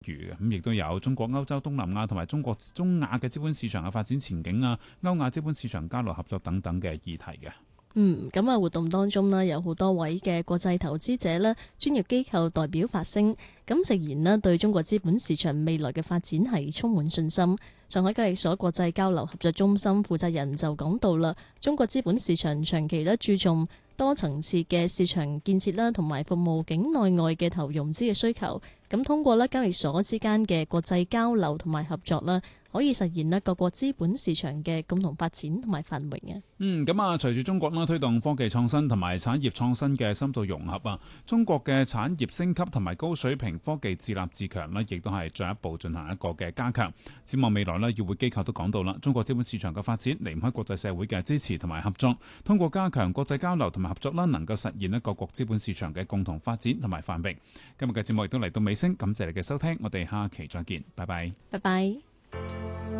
嘅，咁亦都有中國歐洲東南亞同埋中國中亞嘅資本市場嘅發展前景啊，歐亞資本市場交流合作等等嘅議題嘅。 咁啊，活動當中呢，有好多位嘅國際投資者啦、專業機構代表發聲，咁直言呢，對中國資本市場未來嘅發展係充滿信心。上海交易所國際交流合作中心負責人就講到啦，中國資本市場長期咧注重多層次嘅市場建設啦，同埋服務境內外嘅投融資嘅需求。咁通過咧交易所之間嘅國際交流同埋合作啦，可以實現咧各國資本市場嘅共同發展同埋繁榮嘅。 咁啊，隨住中國啦推動科技創新同埋產業創新嘅深度融合啊，中國嘅產業升級同埋高水平科技自立自強呢，亦都係進一步進行一個嘅加強。展望未來呢，與會機構都講到啦，中國資本市場嘅發展離唔開國際社會嘅支持同埋合作，通過加強國際交流同埋合作啦，能夠實現各國資本市場嘅共同發展同埋繁榮。今日嘅節目亦都嚟到尾聲，感謝你嘅收聽，我哋下期再見，拜拜。 拜拜。